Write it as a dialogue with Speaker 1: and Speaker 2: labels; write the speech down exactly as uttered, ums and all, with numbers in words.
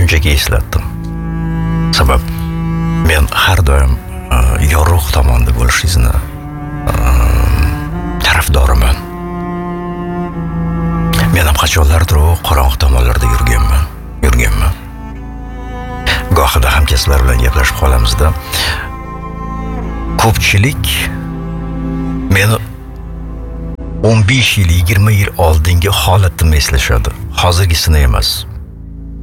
Speaker 1: shunchaki eslatdim. Sabab men har doim yorug' tomonda bo'lishingizni tarafdoriman. Men ham qachonlardir qorong'i tomonlarda yurganman, yurganman. Gohida hamkasblar bilan gaplashib qolamizda. Ko'pchilik meni o'n besh yil, yigirma yil oldingi holatimni eslashadi. Hozirgisini emas.